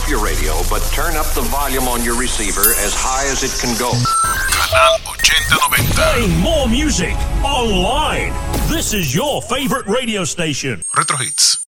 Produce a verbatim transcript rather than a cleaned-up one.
your radio, but turn up the volume on your receiver as high as it can go. Canal ochenta noventa. Playing more music online. This is your favorite radio station. Retro Hits.